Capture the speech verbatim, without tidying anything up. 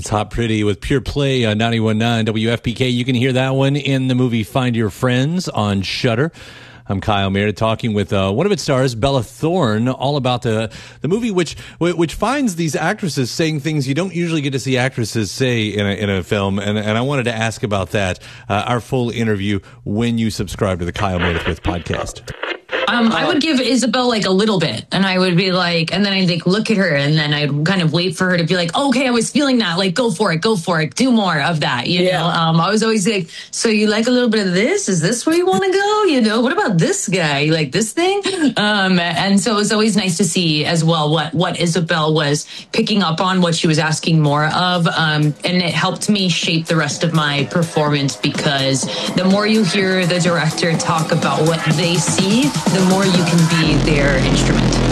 It's Hot Pretty with Pure Play on ninety-one point nine W F P K. You can hear that one in the movie Find Your Friends on Shudder. I'm Kyle Meredith talking with uh, one of its stars, Bella Thorne, all about the the movie, which which finds these actresses saying things you don't usually get to see actresses say in a, in a film. And, and I wanted to ask about that, uh, our full interview, when you subscribe to the Kyle Meredith With podcast. Um, I would give Isabel like a little bit, and I would be like, and then I'd like look at her, and then I'd kind of wait for her to be like, okay, I was feeling that, like, go for it, go for it, do more of that, you yeah. know. Um, I was always like, so you like a little bit of this? Is this where you want to go? You know, what about this guy? You like this thing? Um, and so it was always nice to see as well what what Isabel was picking up on, what she was asking more of, um, and it helped me shape the rest of my performance, because the more you hear the director talk about what they see, the more you can be their instrument.